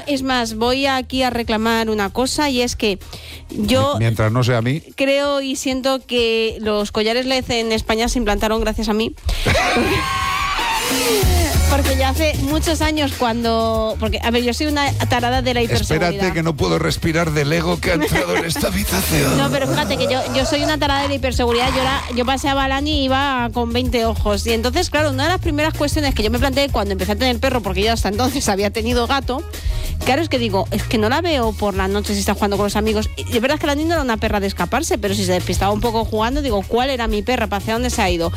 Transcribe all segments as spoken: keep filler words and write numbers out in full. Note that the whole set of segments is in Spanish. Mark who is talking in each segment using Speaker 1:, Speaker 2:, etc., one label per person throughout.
Speaker 1: es más, voy aquí a reclamar una cosa y es que yo...
Speaker 2: Mientras no sea a mí.
Speaker 1: Creo y siento que los collares L E D en España se implantaron gracias a mí. Porque ya hace muchos años cuando... Porque, a ver, yo soy una tarada de la hiperseguridad.
Speaker 2: Espérate que no puedo respirar del ego que ha entrado en esta habitación.
Speaker 1: No, pero fíjate que yo, yo soy una tarada de la hiperseguridad. Yo, era, yo paseaba al año y iba con veinte ojos. Y entonces, claro, una de las primeras cuestiones que yo me planteé cuando empecé a tener perro, porque yo hasta entonces había tenido gato, claro, es que digo, es que no la veo por la noche si está jugando con los amigos. Y de verdad es que la niña era una perra de escaparse, pero si se despistaba un poco jugando, digo, ¿cuál era mi perra? ¿Para hacia dónde se ha ido?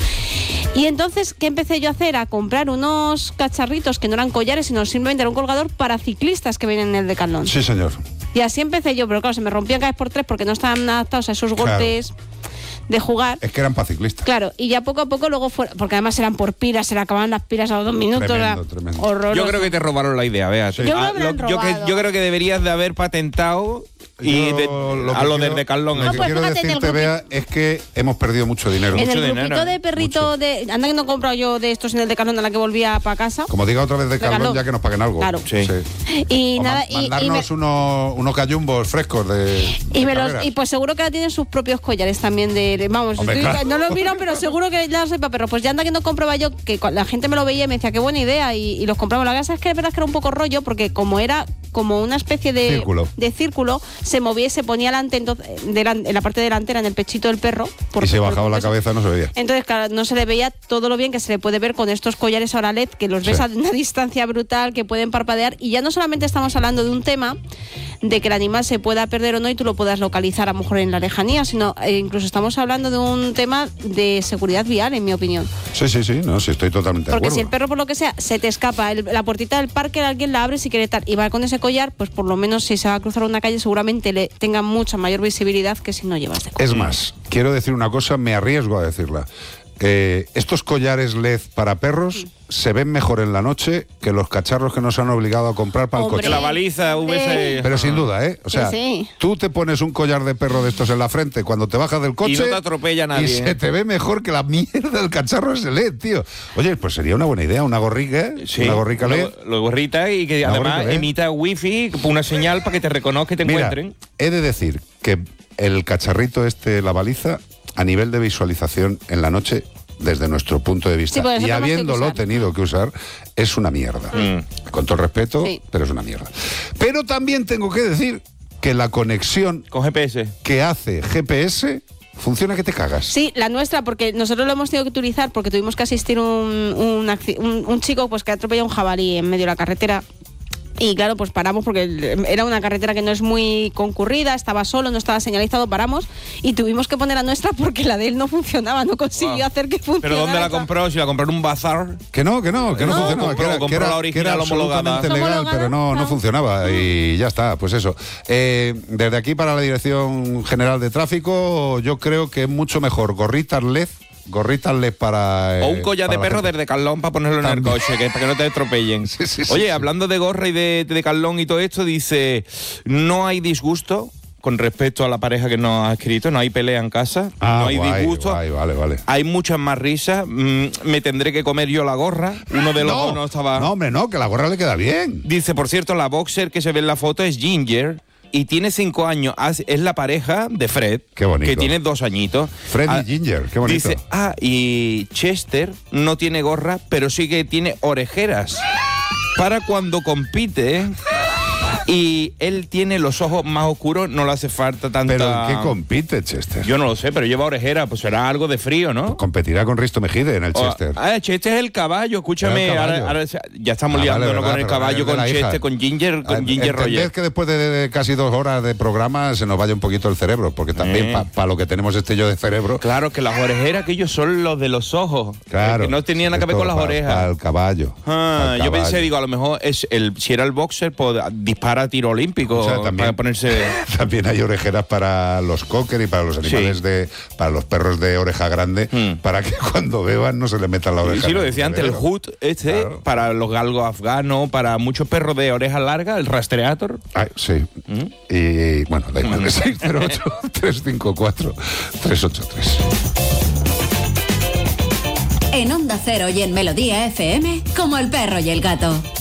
Speaker 1: Y entonces, ¿qué empecé yo a hacer? A comprar unos cacharritos que no eran collares, sino simplemente era un colgador para ciclistas que vienen en el Decathlon.
Speaker 2: Sí, señor.
Speaker 1: Y así empecé yo, pero claro, se me rompían cada vez por tres porque no estaban adaptados a esos golpes claro. de jugar.
Speaker 2: Es que eran para ciclistas.
Speaker 1: Claro, y ya poco a poco luego fueron, porque además eran por pilas, se le acababan las pilas a los dos minutos.
Speaker 2: Tremendo, tremendo.
Speaker 1: Horroroso.
Speaker 3: Yo creo que te robaron la idea, Bea. Sí.
Speaker 1: Yo,
Speaker 3: ah,
Speaker 1: creo
Speaker 3: lo, yo, que, yo creo que deberías de haber patentado y de,
Speaker 2: lo
Speaker 3: a lo
Speaker 2: quiero,
Speaker 3: del Decathlon.
Speaker 2: Lo
Speaker 1: no,
Speaker 2: que
Speaker 1: pues
Speaker 2: quiero
Speaker 1: fíjate,
Speaker 2: decirte, Bea, es que hemos perdido mucho dinero.
Speaker 1: En
Speaker 2: mucho
Speaker 1: el
Speaker 2: dinero.
Speaker 1: grupito de perrito mucho. de... Anda que no he comprado yo de estos en el Decathlon a la que volvía para casa.
Speaker 2: Como diga otra vez Decathlon, Decathlon, ya que nos paguen algo.
Speaker 1: Claro.
Speaker 2: Sí. sí.
Speaker 1: Y
Speaker 2: o
Speaker 1: nada...
Speaker 2: Ma mandarnos
Speaker 1: y, y me...
Speaker 2: unos, unos cayumbos frescos de,
Speaker 1: y,
Speaker 2: de
Speaker 1: me los, y pues seguro que ahora tienen sus propios collares también de... de vamos,
Speaker 2: Hombre,
Speaker 1: estoy,
Speaker 2: claro.
Speaker 1: no los miro, pero seguro que ya soy para perros. Pues ya anda que no compraba yo, que la gente me lo veía y me decía, qué buena idea, y, y los compramos. La casa es que es verdad que era un poco rollo, porque como era como una especie de
Speaker 2: círculo,
Speaker 1: de círculo se movía y se ponía delante, entonces, en la parte delantera, en el pechito del perro.
Speaker 2: Porque, y si bajaba la cabeza no se veía.
Speaker 1: Entonces, claro, no se le veía todo lo bien que se le puede ver con estos collares ahora L E D, que los ves sí. a una distancia brutal, que pueden parpadear. Y ya no solamente estamos hablando de un tema de que el animal se pueda perder o no y tú lo puedas localizar a lo mejor en la lejanía, sino eh, incluso estamos hablando de un tema de seguridad vial, en mi opinión.
Speaker 2: Sí, sí, sí, no, sí, estoy totalmente
Speaker 1: Porque
Speaker 2: de acuerdo.
Speaker 1: si el perro, por lo que sea, se te escapa, el, la puertita del parque, alguien la abre si quiere estar y va con ese collar, pues por lo menos si se va a cruzar una calle seguramente le tenga mucha mayor visibilidad que si no llevas de collar.
Speaker 2: Es más, quiero decir una cosa, me arriesgo a decirla. Eh, estos collares L E D para perros mm. se ven mejor en la noche que los cacharros que nos han obligado a comprar para
Speaker 1: Hombre,
Speaker 2: el coche.
Speaker 3: La baliza, V S...
Speaker 2: Pero sin duda, ¿eh? O sea,
Speaker 1: sí, sí.
Speaker 2: tú te pones un collar de perro de estos en la frente cuando te bajas del coche...
Speaker 3: Y no te atropella nadie.
Speaker 2: Y se te ve mejor que la mierda del cacharro ese L E D, tío. Oye, pues sería una buena idea, una gorrica,
Speaker 3: sí,
Speaker 2: una gorrica L E D.
Speaker 3: Lo, lo gorrita y que
Speaker 2: una
Speaker 3: además emita wifi, una señal para que te reconozca y te
Speaker 2: Mira,
Speaker 3: encuentren.
Speaker 2: He de decir que el cacharrito este, la baliza, a nivel de visualización en la noche... desde nuestro punto de vista,
Speaker 1: sí,
Speaker 2: y habiéndolo que tenido que usar, es una mierda. Mm. Con todo el respeto, sí. pero es una mierda. Pero también tengo que decir que la conexión
Speaker 3: con G P S
Speaker 2: que hace G P S funciona que te cagas.
Speaker 1: Sí, la nuestra, porque nosotros lo hemos tenido que utilizar porque tuvimos que asistir un, un, un, un chico pues que atropelló un jabalí en medio de la carretera. Y claro, pues paramos porque era una carretera que no es muy concurrida, estaba solo, no estaba señalizado, paramos y tuvimos que poner la nuestra porque la de él no funcionaba, no consiguió wow. hacer que funcionara.
Speaker 3: ¿Pero dónde la compró? ¿Si la compró en un bazar?
Speaker 2: Que no, que no, que no, no funcionaba.
Speaker 3: Compró,
Speaker 2: que era,
Speaker 3: compró
Speaker 2: que era,
Speaker 3: la original
Speaker 2: que era absolutamente
Speaker 3: homologada.
Speaker 2: legal, pero no, no, no funcionaba y ya está, pues eso. Eh, desde aquí para la Dirección General de Tráfico, yo creo que es mucho mejor gorritas L E D, gorritas L E D para... Eh,
Speaker 3: o un collar de perro desde Decathlon para ponerlo También. en el coche, que, para que no te atropellen. Sí, sí, Oye, sí, hablando sí. de gorra y de, de Decathlon y todo esto, dice, no hay disgusto con respecto a la pareja que nos ha escrito, no hay pelea en casa,
Speaker 2: ah,
Speaker 3: no hay
Speaker 2: guay,
Speaker 3: disgusto,
Speaker 2: guay, vale, vale.
Speaker 3: hay muchas más risas, mm, me tendré que comer yo la gorra, uno de los
Speaker 2: no,
Speaker 3: dos no estaba...
Speaker 2: No, hombre, no, que la gorra le queda bien.
Speaker 3: Dice, por cierto, la boxer que se ve en la foto es Ginger, y tiene cinco años, es la pareja de Fred,
Speaker 2: qué bonito.
Speaker 3: Que tiene dos añitos.
Speaker 2: Fred y ah, Ginger, qué bonito.
Speaker 3: Dice, ah, y Chester no tiene gorra, pero sí que tiene orejeras para cuando compite. Y él tiene los ojos más oscuros, no le hace falta tanta...
Speaker 2: ¿Pero qué compite, Chester?
Speaker 3: Yo no lo sé, pero lleva orejera, pues será algo de frío, ¿no?
Speaker 2: Pues competirá con Risto Mejide en el
Speaker 3: o,
Speaker 2: Chester.
Speaker 3: Ah, Chester es el caballo, escúchame, el caballo. Ahora, ahora ya estamos ah, liándonos vale, con el caballo, con Chester, hija. con Ginger, con ah, Ginger Roger.
Speaker 2: Es que después de casi dos horas de programa se nos vaya un poquito el cerebro, porque también eh. para pa lo que tenemos este yo de cerebro...
Speaker 3: Claro, que las orejeras, que ellos son los de los ojos,
Speaker 2: claro,
Speaker 3: que no tenían nada que ver con las
Speaker 2: pa,
Speaker 3: orejas.
Speaker 2: Para el caballo.
Speaker 3: Ah,
Speaker 2: yo
Speaker 3: caballo. pensé, digo, a lo mejor es el si era el boxer, pues dispara tiro olímpico. O sea,
Speaker 2: también,
Speaker 3: para ponerse...
Speaker 2: también hay orejeras para los cocker y para los animales sí. de... para los perros de oreja grande, mm. para que cuando beban no se le metan la oreja.
Speaker 3: Sí, sí lo decía antes, el hood este, claro. para los galgos afganos, para muchos perros de oreja larga, el rastreator.
Speaker 2: Ay, sí. ¿Mm? Y bueno, da igual, de seis cero ocho, tres cinco cuatro, tres ocho tres.
Speaker 4: En Onda Cero y en Melodía F M, como el perro y el gato.